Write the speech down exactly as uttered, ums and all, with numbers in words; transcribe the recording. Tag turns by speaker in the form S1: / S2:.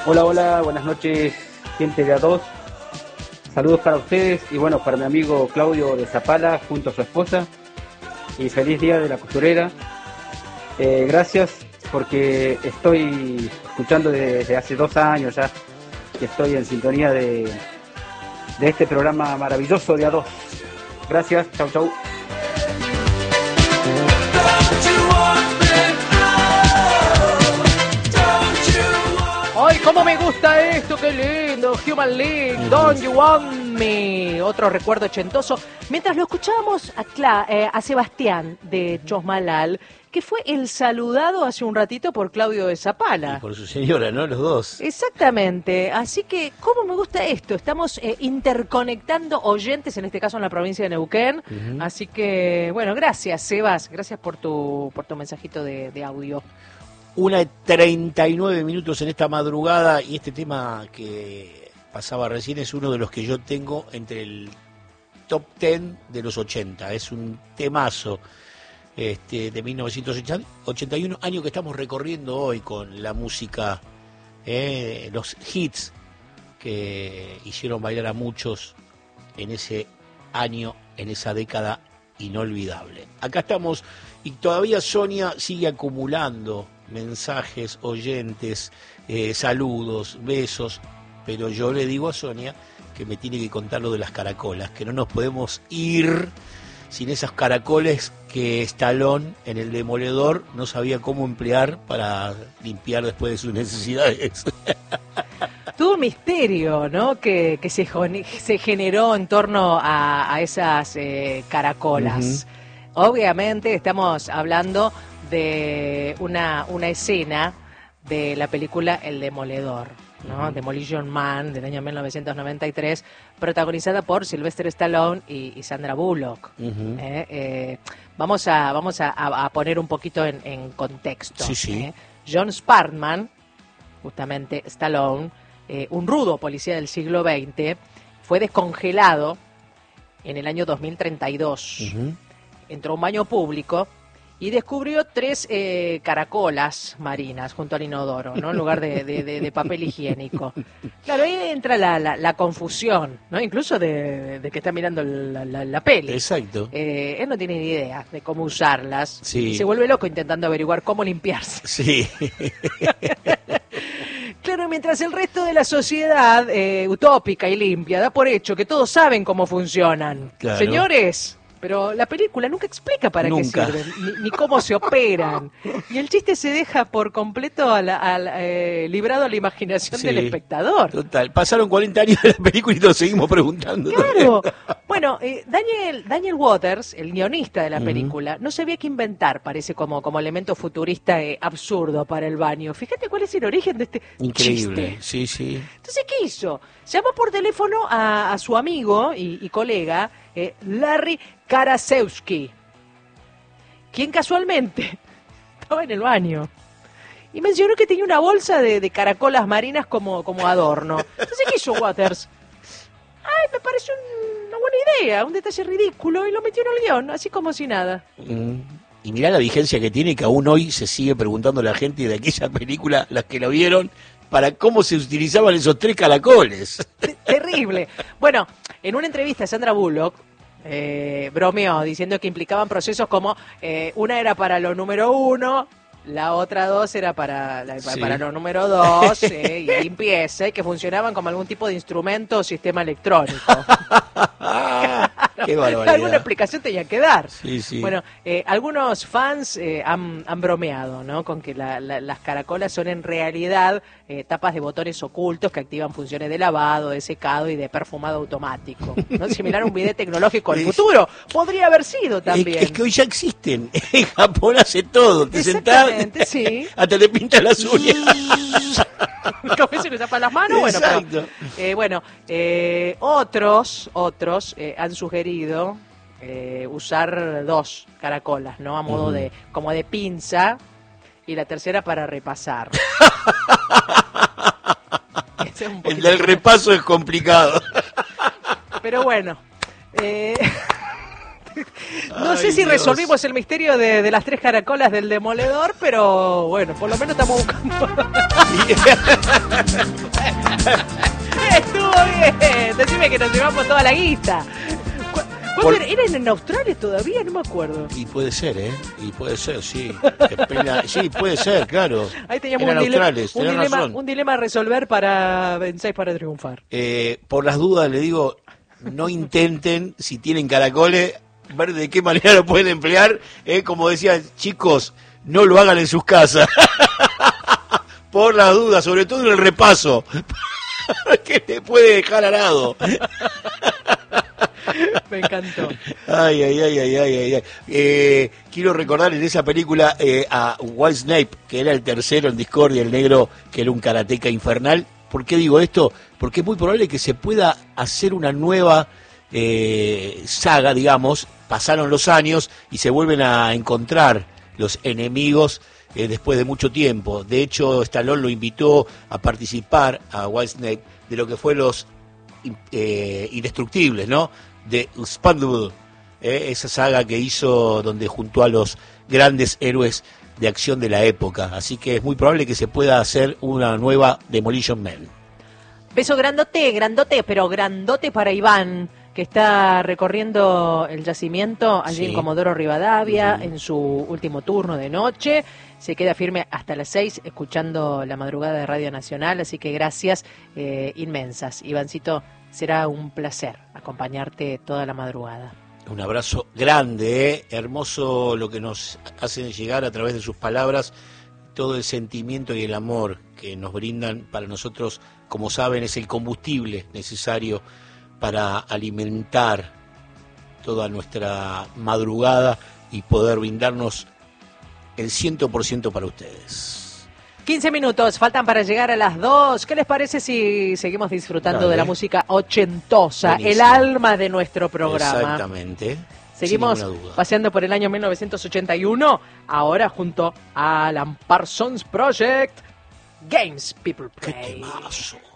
S1: Hola, hola, buenas noches, gente de A dos. Saludos para ustedes y bueno, para mi amigo Claudio de Zapala junto a su esposa. Y feliz día de la costurera. Eh, gracias porque estoy escuchando desde hace dos años ya que estoy en sintonía de, de este programa maravilloso de A dos. Gracias, chau chau.
S2: ¡Ay, cómo me gusta esto! ¡Qué lindo! Human League, Don't You Want Me. Otro recuerdo ochentoso. Mientras lo escuchábamos a, Cla eh, a Sebastián de Chosmalal, que fue el saludado hace un ratito por Claudio de Zapala.
S3: Y por su señora, ¿no? Los dos.
S2: Exactamente. Así que, ¿cómo me gusta esto? Estamos eh, interconectando oyentes, en este caso en la provincia de Neuquén. Uh-huh. Así que, bueno, gracias, Sebas. Gracias por tu, por tu mensajito de, de audio.
S3: Una de treinta y nueve minutos en esta madrugada y este tema que pasaba recién es uno de los que yo tengo entre el top diez de los ochenta. Es un temazo este, de mil novecientos ochenta y uno, año que estamos recorriendo hoy con la música, eh, los hits que hicieron bailar a muchos en ese año, en esa década inolvidable. Acá estamos y todavía Sonia sigue acumulando mensajes, oyentes, eh, saludos, besos, pero yo le digo a Sonia que me tiene que contar lo de las caracolas, que no nos podemos ir sin esas caracoles que Stallone en El Demoledor no sabía cómo emplear para limpiar después de sus necesidades.
S2: Tuvo un misterio, ¿no? Que, que se, se generó en torno a, a esas eh, caracolas. Uh-huh. Obviamente estamos hablando de una, una escena de la película El Demoledor, ¿no? Uh-huh. Demolition Man, del año mil novecientos noventa y tres, protagonizada por Sylvester Stallone y, y Sandra Bullock. Uh-huh. eh, eh, vamos a, vamos a, a poner un poquito en, en contexto.
S3: Sí, sí.
S2: ¿eh? John Sparkman, justamente Stallone, eh, un rudo policía del siglo veinte, fue descongelado en el año dos mil treinta y dos. Uh-huh. Entró a un baño público y descubrió tres eh, caracolas marinas junto al inodoro, ¿no? En lugar de, de, de, de papel higiénico. Claro, ahí entra la, la, la confusión, ¿no? Incluso de, de que está mirando la, la, la peli.
S3: Exacto.
S2: Eh, él no tiene ni idea de cómo usarlas.
S3: Sí.
S2: Y se vuelve loco intentando averiguar cómo limpiarse.
S3: Sí.
S2: Claro, mientras el resto de la sociedad eh, utópica y limpia da por hecho que todos saben cómo funcionan.
S3: Claro.
S2: Señores, pero la película nunca explica para
S3: nunca.
S2: qué sirven, ni, ni cómo se operan. Y el chiste se deja por completo a la, a la, eh, librado a la imaginación
S3: Sí,
S2: del espectador.
S3: Total, pasaron cuarenta años de la película y nos seguimos preguntando.
S2: Claro. Bueno, eh, Daniel, Daniel Waters, el guionista de la película, uh-huh. no sabía qué inventar, parece como, como elemento futurista eh, absurdo para el baño. Fíjate cuál es el origen de este
S3: Increíble,
S2: chiste.
S3: Sí, sí.
S2: Entonces, ¿qué hizo? Llamó por teléfono a, a su amigo y, y colega, eh, Larry Karaszewski, quien casualmente estaba en el baño. Y mencionó que tenía una bolsa de, de caracolas marinas como, como adorno. Entonces, ¿qué hizo Waters? Ay, me pareció un, una buena idea, un detalle ridículo, y lo metió en el guión, así como si nada.
S3: Mm. Y mirá la vigencia que tiene, que aún hoy se sigue preguntando a la gente de aquella película, las que la vieron, para cómo se utilizaban esos tres caracoles.
S2: Terrible. Bueno, en una entrevista Sandra Bullock eh, bromeó diciendo que implicaban procesos como eh, una era para lo número uno, la otra dos era para, la,
S3: sí.
S2: para lo número dos, eh, y limpieza, y que funcionaban como algún tipo de instrumento o sistema electrónico.
S3: Qué barbaridad.
S2: Alguna explicación tenía que dar.
S3: Sí, sí.
S2: Bueno, eh, algunos fans eh, han, han bromeado, ¿no? Con que la, la, las caracolas son en realidad eh, tapas de botones ocultos que activan funciones de lavado, de secado y de perfumado automático, ¿no? Similar a un bidet tecnológico del futuro. Podría haber sido también.
S3: Es, es que hoy ya existen. En Japón hace todo. Te sentás,
S2: sí.
S3: hasta te pintas las uñas.
S2: ¿Cómo se le tapan las manos? Bueno,
S3: Exacto.
S2: Pero, eh, bueno eh, otros, otros eh, han sugerido eh, usar dos caracolas, ¿no? A modo uh-huh. de, como de pinza, y la tercera para repasar.
S3: El del repaso es complicado.
S2: Pero bueno. Eh... No
S3: Ay,
S2: sé si
S3: Dios.
S2: resolvimos el misterio de, de las tres caracolas del demoledor, pero bueno, por lo menos estamos buscando. Estuvo bien. Decime que nos llevamos toda la guita.
S3: Por...
S2: Era? ¿Eran en Australia todavía? No me acuerdo.
S3: Y puede ser, ¿eh? Y puede ser, sí. Pena... Sí, puede ser, claro.
S2: Ahí teníamos
S3: Eran
S2: un, dilema,
S3: australes,
S2: un, dilema, un dilema a resolver para Vencéis para triunfar.
S3: Eh, por las dudas, le digo, no intenten, si tienen caracoles, ver de qué manera lo pueden emplear. Eh, como decía, chicos, no lo hagan en sus casas. Por las dudas, sobre todo en el repaso. Que te puede dejar arado.
S2: Me encantó.
S3: Ay, ay, ay, ay, ay, ay. Eh, quiero recordar en esa película eh, a Walt Snape, que era el tercero en Discordia, el negro, que era un karateca infernal. ¿Por qué digo esto? Porque es muy probable que se pueda hacer una nueva eh, saga, digamos. Pasaron los años y se vuelven a encontrar los enemigos eh, después de mucho tiempo. De hecho, Stallone lo invitó a participar a Walt Snape de lo que fue los eh, Indestructibles, ¿no? De Expendable, eh, esa saga que hizo donde juntó a los grandes héroes de acción de la época. Así que es muy probable que se pueda hacer una nueva Demolition Man.
S2: Beso grandote, grandote, pero grandote para Iván, que está recorriendo el yacimiento allí sí. en Comodoro Rivadavia, uh-huh. en su último turno de noche. Se queda firme hasta las seis escuchando la madrugada de Radio Nacional, así que gracias eh, inmensas. Ivancito, será un placer acompañarte toda la madrugada.
S3: Un abrazo grande, ¿eh? Hermoso lo que nos hacen llegar a través de sus palabras, todo el sentimiento y el amor que nos brindan para nosotros, como saben, es el combustible necesario para alimentar toda nuestra madrugada y poder brindarnos el cien por ciento para ustedes.
S2: quince minutos faltan para llegar a las dos. ¿Qué les parece si seguimos disfrutando Dale. de la música ochentosa, Buenísimo. El alma de nuestro programa?
S3: Exactamente.
S2: Seguimos paseando por el año mil novecientos ochenta y uno, ahora junto a Alan Parsons Project, Games People Play.
S3: ¡Qué temazo!